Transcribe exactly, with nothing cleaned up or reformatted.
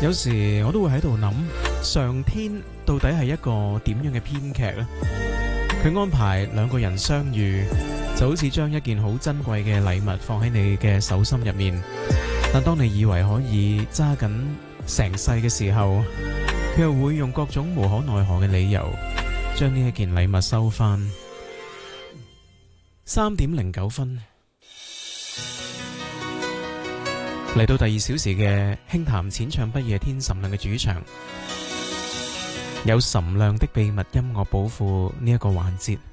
有時我都會喺度諗，上天到底係一個點樣嘅編劇呢？佢安排兩個人相遇，就好似將一件好珍貴嘅禮物放喺你嘅手心入面，但當你以為可以揸緊成世嘅時候，佢又會用各種無可奈何嘅理由，將呢一件禮物收返。三點零九分，嚟到第二小時嘅輕談淺唱不夜天岑亮嘅主場，有岑亮的秘密音樂寶庫呢一個環節。